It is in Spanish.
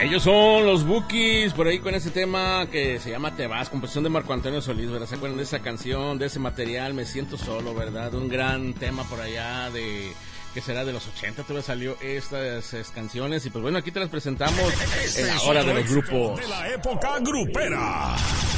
Ellos son los Bukis, por ahí con ese tema que se llama Te Vas, composición de Marco Antonio Solís, ¿verdad? ¿Se acuerdan de esa canción, de ese material? Me siento solo, ¿verdad? Un gran tema por allá de... que será de los 80, todavía salió estas canciones. Y pues bueno, aquí te las presentamos en la hora de los grupos. De la época grupera.